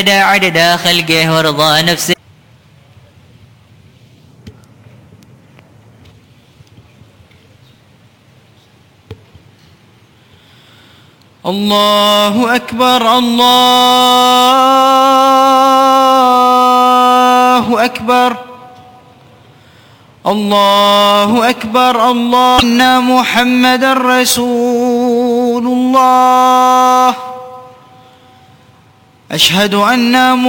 عدد خلقه ورضا نفسه. الله أكبر الله أكبر الله أكبر الله أن محمد رسول الله. أشهد أن